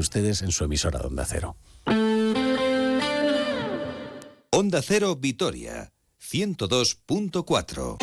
ustedes en su emisora de Onda Cero. Onda Cero Vitoria, 102.4.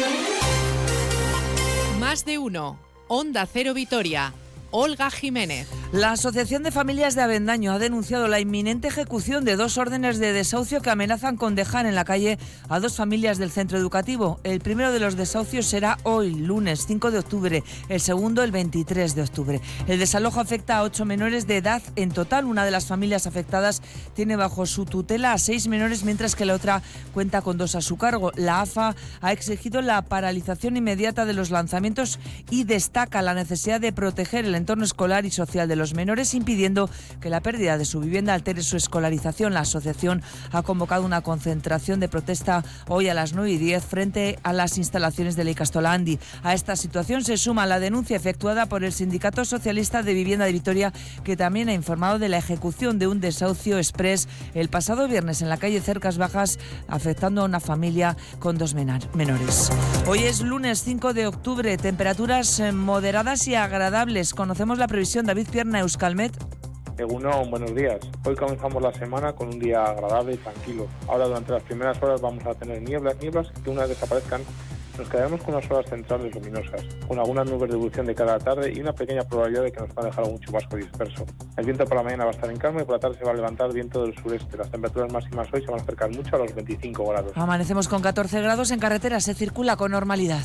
Más de uno. Onda Cero Vitoria. Olga Jiménez. La Asociación de Familias de Avendaño ha denunciado la inminente ejecución de 2 órdenes de desahucio que amenazan con dejar en la calle a 2 familias del centro educativo. El primero de los desahucios será hoy, lunes 5 de octubre, el segundo el 23 de octubre. El desalojo afecta a 8 menores de edad en total. Una de las familias afectadas tiene bajo su tutela a 6 menores, mientras que la otra cuenta con 2 a su cargo. La AFA ha exigido la paralización inmediata de los lanzamientos y destaca la necesidad de proteger el entorno escolar y social de los menores, impidiendo que la pérdida de su vivienda altere su escolarización. La asociación ha convocado una concentración de protesta hoy a las 9:10 frente a las instalaciones de la Ikastola Handi. A esta situación se suma la denuncia efectuada por el Sindicato Socialista de Vivienda de Vitoria, que también ha informado de la ejecución de un desahucio exprés el pasado viernes en la calle Cercas Bajas, afectando a una familia con 2 menores. Hoy es lunes 5 de octubre, temperaturas moderadas y agradables. Conocemos la previsión. David Pierna, Euskalmet. Egunon, buenos días. Hoy comenzamos la semana con un día agradable y tranquilo. Ahora, durante las primeras horas vamos a tener nieblas que una vez desaparezcan nos quedaremos con unas horas centrales luminosas, con algunas nubes de evolución de cara a la tarde y una pequeña probabilidad de que nos van a dejar algún chubasco disperso. El viento por la mañana va a estar en calma y por la tarde se va a levantar viento del sureste. Las temperaturas máximas hoy se van a acercar mucho a los 25 grados. Amanecemos con 14 grados, en carretera se circula con normalidad.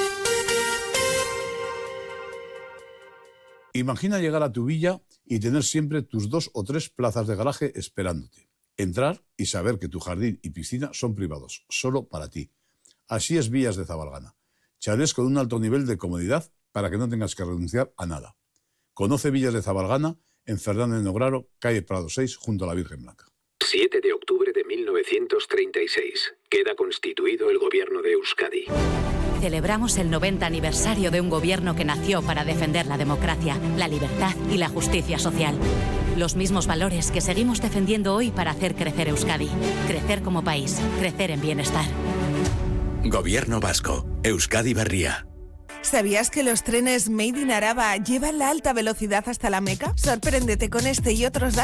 Imagina llegar a tu villa y tener siempre tus 2 o 3 plazas de garaje esperándote. Entrar y saber que tu jardín y piscina son privados, solo para ti. Así es Villas de Zabalgana. Chalés con un alto nivel de comodidad para que no tengas que renunciar a nada. Conoce Villas de Zabalgana en Fernández Nograro, calle Prado 6, junto a la Virgen Blanca. 7 de octubre de 1936. Queda constituido el gobierno de Euskadi. Celebramos el 90 aniversario de un gobierno que nació para defender la democracia, la libertad y la justicia social. Los mismos valores que seguimos defendiendo hoy para hacer crecer Euskadi. Crecer como país, crecer en bienestar. Gobierno vasco, Euskadi Berria. ¿Sabías que los trenes Made in Araba llevan la alta velocidad hasta la Meca? Sorpréndete con este y otros datos